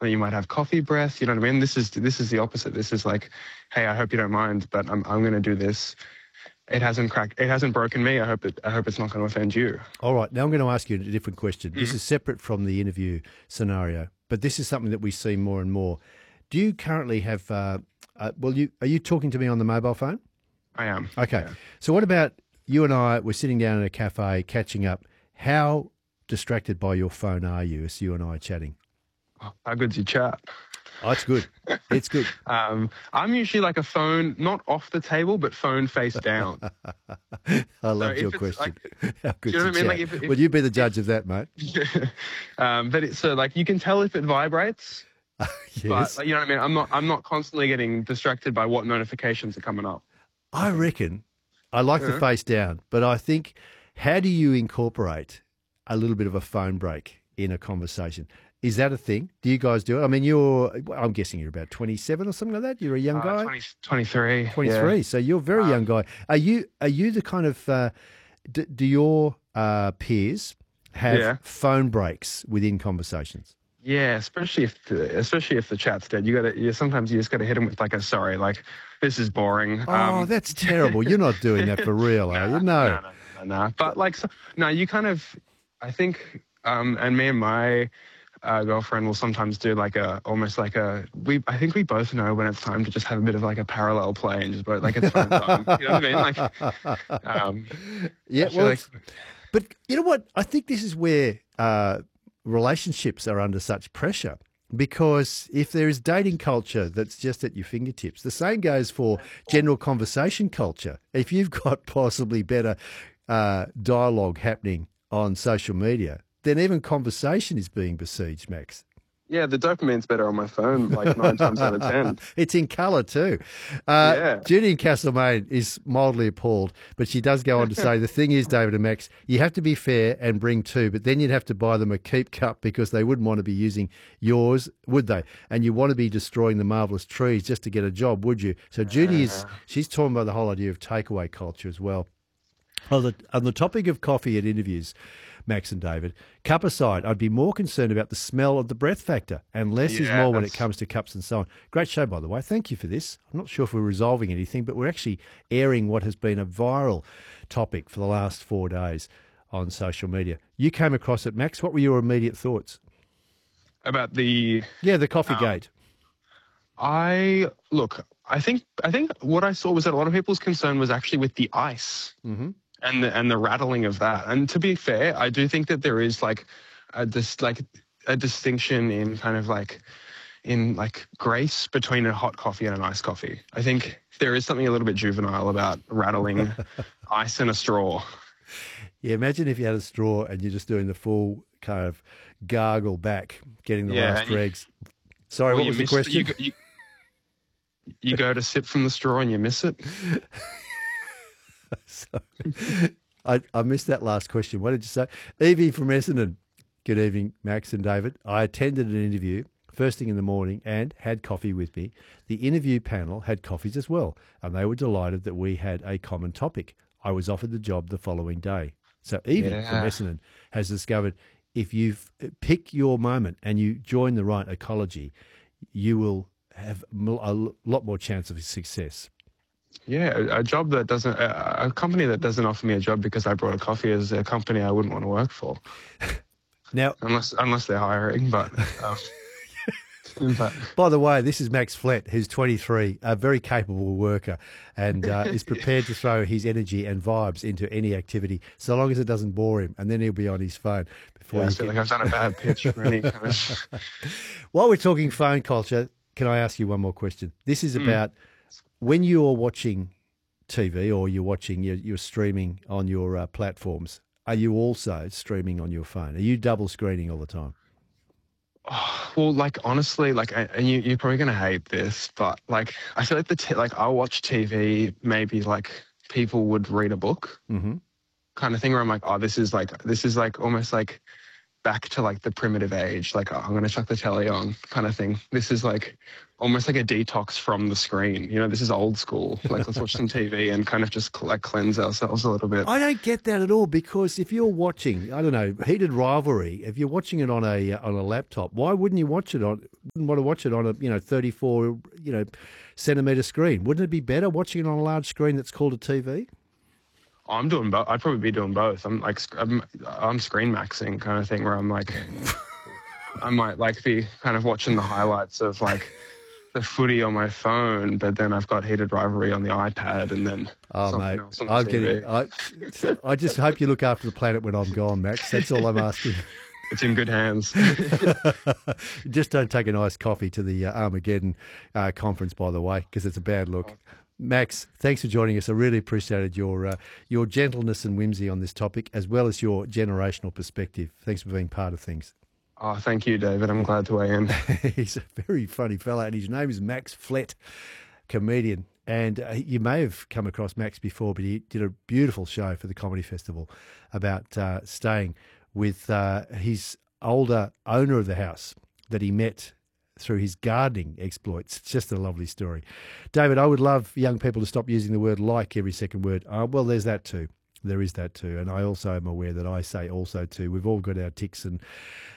Then you might have coffee breath. You know what I mean? This is the opposite. This is like, hey, I hope you don't mind, but I'm going to do this. It hasn't broken me. I hope it's not going to offend you. All right. Now I'm going to ask you a different question. This is separate from the interview scenario, but this is something that we see more and more. Do you currently have, are you talking to me on the mobile phone? I am. Okay. Yeah. So what about you and I, we're sitting down in a cafe catching up. How distracted by your phone are you as you and I are chatting? How good's your chat? Oh, it's good. It's good. I'm usually like a phone, not off the table, but phone face down. I love your question. How good you know what I mean? Like chat? Will you be the judge of that, mate? But it's like you can tell if it vibrates. Yes. But you know what I mean? I'm not constantly getting distracted by what notifications are coming up. I reckon I like the face down, but I think, how do you incorporate a little bit of a phone break in a conversation? Is that a thing? Do you guys do it? I mean, I'm guessing you're about 27 or something like that. You're a young guy? 23. 23. Yeah. So you're a very young guy. Are you the kind of, do your peers have phone breaks within conversations? Yeah, especially if the chat's dead. Sometimes you just got to hit them with like a sorry, like this is boring. Oh, that's terrible. You're not doing that for real, are you? No. But like, you kind of, I think, and me and my girlfriend will sometimes do like I think we both know when it's time to just have a bit of like a parallel play and just like it's phone time. You know what I mean? Like, yeah. Well, but you know what? I think this is where relationships are under such pressure, because if there is dating culture that's just at your fingertips, the same goes for general conversation culture. If you've got possibly better dialogue happening on social media, then even conversation is being besieged, Max. Yeah, the dopamine's better on my phone, like 9 times out of 10. It's in colour too. Judy in Castlemaine is mildly appalled, but she does go on to say, the thing is, David and Max, you have to be fair and bring two, but then you'd have to buy them a keep cup because they wouldn't want to be using yours, would they? And you want to be destroying the marvellous trees just to get a job, would you? So Judy she's torn by the whole idea of takeaway culture as well. On the topic of coffee at interviews, Max and David, cup aside, I'd be more concerned about the smell of the breath factor, and less is more when it comes to cups and so on. Great show, by the way. Thank you for this. I'm not sure if we're resolving anything, but we're actually airing what has been a viral topic for the last 4 days on social media. You came across it, Max. What were your immediate thoughts? About the coffee gate. I think what I saw was that a lot of people's concern was actually with the ice. Mm-hmm. And the rattling of that. And to be fair, I do think that there is like a distinction in kind of like in like grace between a hot coffee and an iced coffee. I think there is something a little bit juvenile about rattling ice in a straw. Yeah, imagine if you had a straw and you're just doing the full kind of gargle back, getting the last dregs. Sorry, what was the question? You go to sip from the straw and you miss it. Sorry. I missed that last question. What did you say? Evie from Essendon. Good evening, Max and David. I attended an interview first thing in the morning and had coffee with me. The interview panel had coffees as well, and they were delighted that we had a common topic. I was offered the job the following day. So Evie from Essendon has discovered if you pick your moment and you join the right ecology, you will have a lot more chance of success. Yeah, a company that doesn't offer me a job because I brought a coffee is a company I wouldn't want to work for. Now, unless they're hiring, but. By the way, this is Max Flett, who's 23, a very capable worker, and is prepared to throw his energy and vibes into any activity, so long as it doesn't bore him, and then he'll be on his phone. I feel like I've done a bad pitch for any kind of... While we're talking phone culture, can I ask you one more question? This is about when you're watching TV or you're streaming on your platforms, are you also streaming on your phone? Are you double screening all the time? Oh, well, like honestly, like, and you're probably gonna hate this, but like I feel like I'll watch TV maybe like people would read a book, kind of thing. Where I'm like, oh, this is like almost like back to like the primitive age, like, oh, I'm going to chuck the telly on kind of thing. This is like almost like a detox from the screen. You know, this is old school. Like, let's watch some TV and kind of just like cleanse ourselves a little bit. I don't get that at all, because if you're watching, I don't know, Heated Rivalry, if you're watching it on a laptop, why wouldn't you watch it on? Wouldn't want to watch it on a 34 centimeter screen? Wouldn't it be better watching it on a large screen that's called a TV? I'm doing both. I'd probably be doing both. I'm screen maxing kind of thing, where I'm like, I might like be kind of watching the highlights of like the footy on my phone, but then I've got Heated Rivalry on the iPad, and then mate, I'm getting. I just hope you look after the planet when I'm gone, Max. That's all I'm asking. It's in good hands. Just don't take an iced coffee to the Armageddon conference, by the way, because it's a bad look. Max, thanks for joining us. I really appreciated your gentleness and whimsy on this topic, as well as your generational perspective. Thanks for being part of things. Oh, thank you, David. I'm glad to weigh in. He's a very funny fella, and his name is Max Flett, comedian. And you may have come across Max before, but he did a beautiful show for the Comedy Festival about staying with his older owner of the house that he met through his gardening exploits. It's just a lovely story. David, I would love young people to stop using the word like every second word. Well, there's that too. There is that too. And I also am aware that I say also too. We've all got our tics and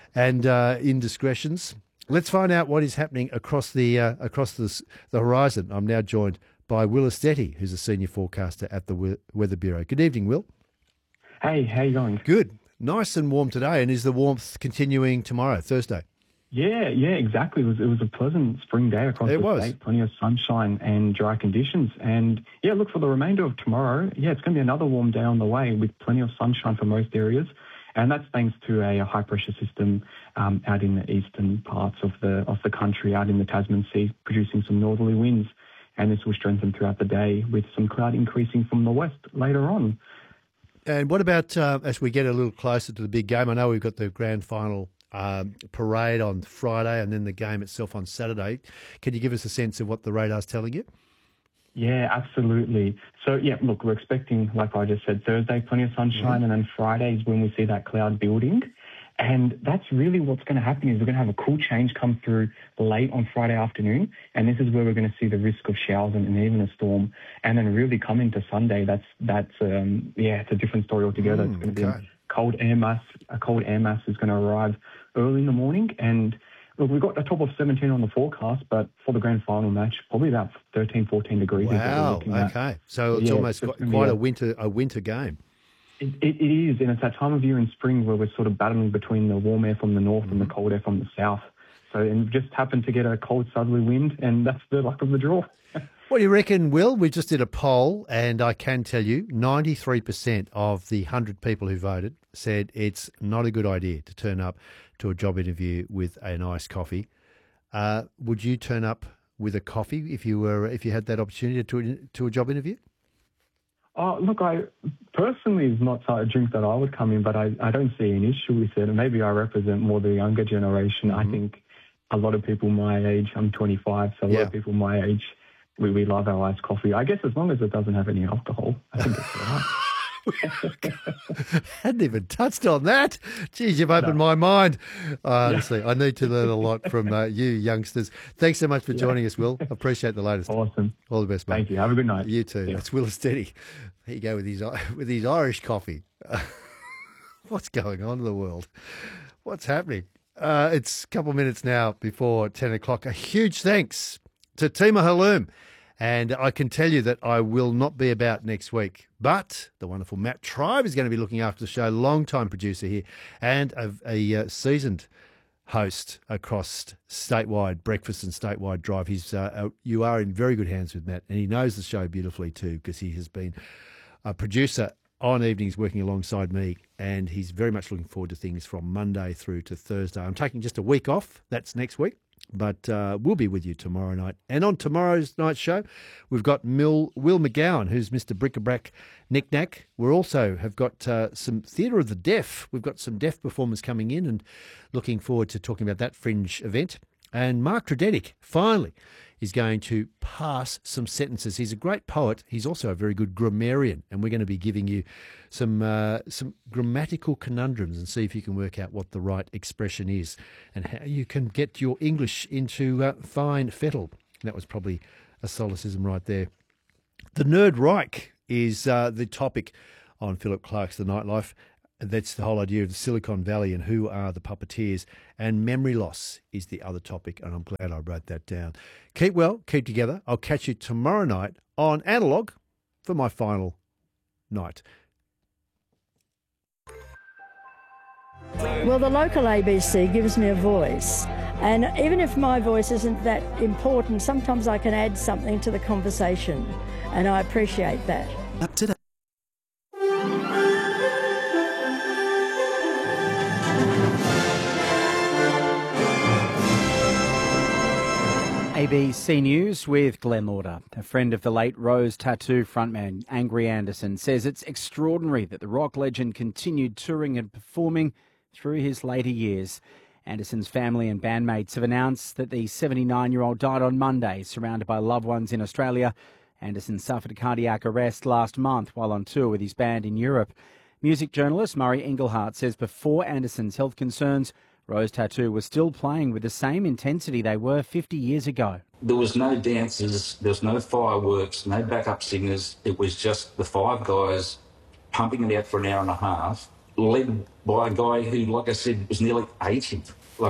indiscretions. Let's find out what is happening across the horizon. I'm now joined by Will Estetti, who's a senior forecaster at the Weather Bureau. Good evening, Will. Hey, how you going? Good. Nice and warm today. And is the warmth continuing tomorrow, Thursday? Yeah, exactly. It was a pleasant spring day across the state. Plenty of sunshine and dry conditions. And yeah, look, for the remainder of tomorrow, it's going to be another warm day on the way with plenty of sunshine for most areas. And that's thanks to a high pressure system out in the eastern parts of the country, out in the Tasman Sea, producing some northerly winds. And this will strengthen throughout the day with some cloud increasing from the west later on. And what about as we get a little closer to the big game? I know we've got the grand final parade on Friday and then the game itself on Saturday. Can you give us a sense of what the radar's telling you? Yeah, absolutely. So, look, we're expecting, like I just said, Thursday, plenty of sunshine, and then Friday is when we see that cloud building. And that's really what's going to happen is we're going to have a cool change come through late on Friday afternoon, and this is where we're going to see the risk of showers and even a storm. And then really come into Sunday, it's a different story altogether. It's going to be a cold air mass. A cold air mass is going to arrive early in the morning, and look, we've got a top of 17 on the forecast, but for the grand final match, probably about 13, 14 degrees. Wow, okay. So it's almost quite a winter game. It is, and it's that time of year in spring where we're sort of battling between the warm air from the north and the cold air from the south. So, and just happened to get a cold southerly wind, and that's the luck of the draw. What do you reckon, Will? We just did a poll, and I can tell you 93% of the 100 people who voted said it's not a good idea to turn up to a job interview with an iced coffee. Would you turn up with a coffee if you had that opportunity to a job interview? Oh, look, I personally is not a drink that I would come in, but I don't see an issue with it. And maybe I represent more the younger generation. I think a lot of people my age, I'm 25, so a lot of people my age, we love our iced coffee. I guess as long as it doesn't have any alcohol, I think it's all right. Hadn't even touched on that. Geez, you've opened my mind. Honestly, I need to learn a lot from you youngsters. Thanks so much for joining us, Will. Appreciate the latest. Awesome. All the best, mate. Thank you. Have a good night. You too. Yeah. That's Will Estetti. There you go with his Irish coffee. What's going on in the world? What's happening? It's a couple of minutes now before 10 o'clock. A huge thanks to Tima Halloum. And I can tell you that I will not be about next week. But the wonderful Matt Tribe is going to be looking after the show, long-time producer here, and a seasoned host across statewide breakfast and statewide drive. You are in very good hands with Matt, and he knows the show beautifully too, because he has been a producer on evenings working alongside me, and he's very much looking forward to things from Monday through to Thursday. I'm taking just a week off. That's next week. But we'll be with you tomorrow night. And on tomorrow's night show, we've got Will McGowan, who's Mr. Bric-a-Brac Knick-Knack. We also have got some Theatre of the Deaf. We've got some deaf performers coming in and looking forward to talking about that fringe event. And Mark Tredenick, finally, is going to pass some sentences. He's a great poet. He's also a very good grammarian, and we're going to be giving you some grammatical conundrums and see if you can work out what the right expression is and how you can get your English into fine fettle. That was probably a solecism right there. The Nerd Reich is the topic on Philip Clark's The Nightlife. That's the whole idea of the Silicon Valley and who are the puppeteers. And memory loss is the other topic, and I'm glad I wrote that down. Keep well, keep together. I'll catch you tomorrow night on Analog for my final night. Well, the local ABC gives me a voice. And even if my voice isn't that important, sometimes I can add something to the conversation. And I appreciate that. Up to date. ABC News with Glenn Lauder. A friend of the late Rose Tattoo frontman Angry Anderson says it's extraordinary that the rock legend continued touring and performing through his later years. Anderson's family and bandmates have announced that the 79-year-old died on Monday, surrounded by loved ones in Australia. Anderson suffered a cardiac arrest last month while on tour with his band in Europe. Music journalist Murray Engelhardt says before Anderson's health concerns, Rose Tattoo was still playing with the same intensity they were 50 years ago. There was no dancers, there was no fireworks, no backup singers. It was just the five guys pumping it out for an hour and a half, led by a guy who, like I said, was nearly 80.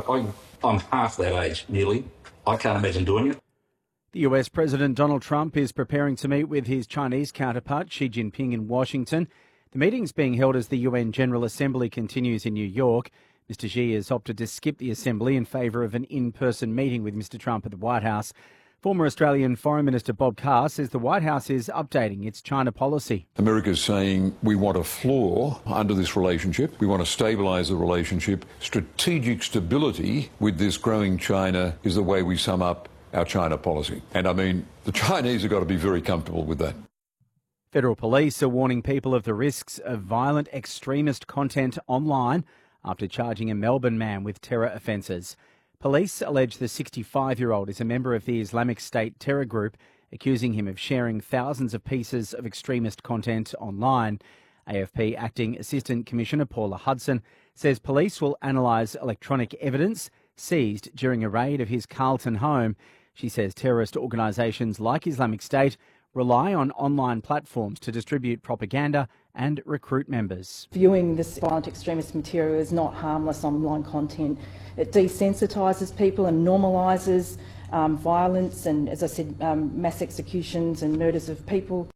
I'm half that age, nearly. I can't imagine doing it. The US President Donald Trump is preparing to meet with his Chinese counterpart Xi Jinping in Washington. The meeting's being held as the UN General Assembly continues in New York. Mr. Xi has opted to skip the assembly in favour of an in-person meeting with Mr. Trump at the White House. Former Australian Foreign Minister Bob Carr says the White House is updating its China policy. America's saying we want a floor under this relationship. We want to stabilise the relationship. Strategic stability with this growing China is the way we sum up our China policy. And I mean, the Chinese have got to be very comfortable with that. Federal police are warning people of the risks of violent extremist content online after charging a Melbourne man with terror offences. Police allege the 65-year-old is a member of the Islamic State terror group, accusing him of sharing thousands of pieces of extremist content online. AFP Acting Assistant Commissioner Paula Hudson says police will analyse electronic evidence seized during a raid of his Carlton home. She says terrorist organisations like Islamic State rely on online platforms to distribute propaganda and recruit members. Viewing this violent extremist material is not harmless online content. It desensitises people and normalises violence and, as I said, mass executions and murders of people.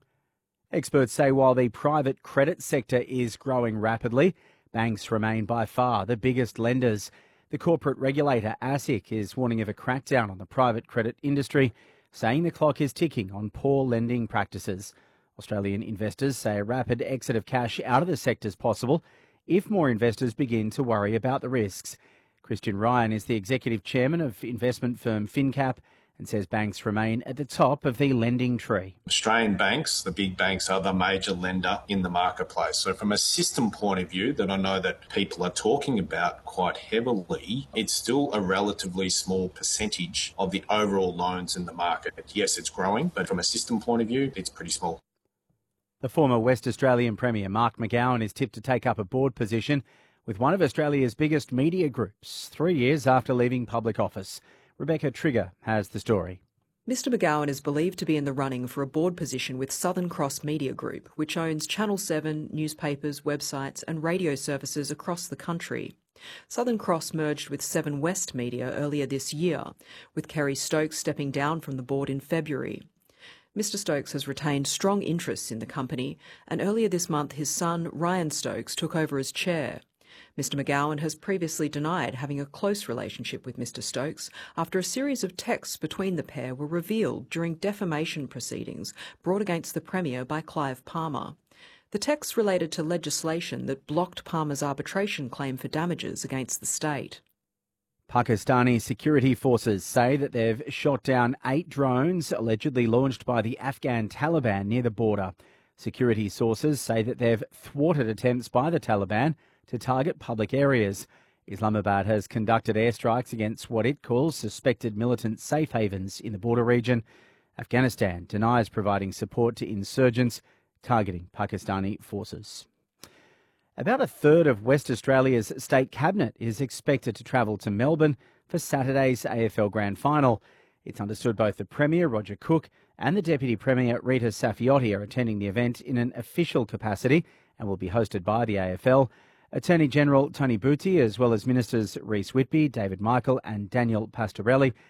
Experts say while the private credit sector is growing rapidly, banks remain by far the biggest lenders. The corporate regulator ASIC is warning of a crackdown on the private credit industry, saying the clock is ticking on poor lending practices. Australian investors say a rapid exit of cash out of the sector is possible if more investors begin to worry about the risks. Christian Ryan is the executive chairman of investment firm FinCap and says banks remain at the top of the lending tree. Australian banks, the big banks, are the major lender in the marketplace. So from a system point of view that I know that people are talking about quite heavily, it's still a relatively small percentage of the overall loans in the market. Yes, it's growing, but from a system point of view, it's pretty small. The former West Australian Premier Mark McGowan is tipped to take up a board position with one of Australia's biggest media groups 3 years after leaving public office. Rebecca Trigger has the story. Mr McGowan is believed to be in the running for a board position with Southern Cross Media Group, which owns Channel 7, newspapers, websites and radio services across the country. Southern Cross merged with Seven West Media earlier this year, with Kerry Stokes stepping down from the board in February. Mr Stokes has retained strong interests in the company, and earlier this month his son Ryan Stokes took over as chair. Mr McGowan has previously denied having a close relationship with Mr Stokes after a series of texts between the pair were revealed during defamation proceedings brought against the Premier by Clive Palmer. The texts related to legislation that blocked Palmer's arbitration claim for damages against the state. Pakistani security forces say that they've shot down 8 drones allegedly launched by the Afghan Taliban near the border. Security sources say that they've thwarted attempts by the Taliban to target public areas. Islamabad has conducted airstrikes against what it calls suspected militant safe havens in the border region. Afghanistan denies providing support to insurgents targeting Pakistani forces. About a third of West Australia's state cabinet is expected to travel to Melbourne for Saturday's AFL Grand Final. It's understood both the Premier, Roger Cook, and the Deputy Premier, Rita Saffioti, are attending the event in an official capacity and will be hosted by the AFL. Attorney General Tony Buttigieg, as well as Ministers Reece Whitby, David Michael and Daniel Pastorelli,